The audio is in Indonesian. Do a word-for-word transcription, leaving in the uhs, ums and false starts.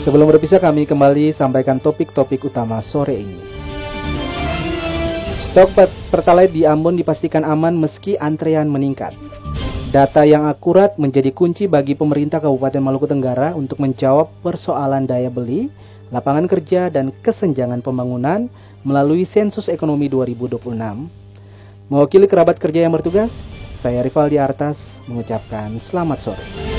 Sebelum berpisah, kami kembali sampaikan topik-topik utama sore ini. Stok Pertalite di Ambon dipastikan aman meski antrean meningkat. Data yang akurat menjadi kunci bagi pemerintah Kabupaten Maluku Tenggara untuk menjawab persoalan daya beli, lapangan kerja, dan kesenjangan pembangunan melalui sensus ekonomi dua ribu dua puluh enam. Mewakili kerabat kerja yang bertugas, saya Rivaldi Artas mengucapkan selamat sore.